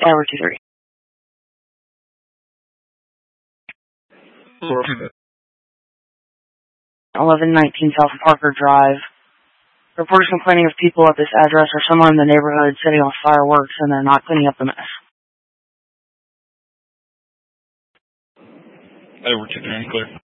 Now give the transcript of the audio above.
Tower 23. 1119 South Parker Drive. Reporters complaining of people at this address or somewhere in the neighborhood setting off fireworks and they're not cleaning up the mess. Over to 3, clear.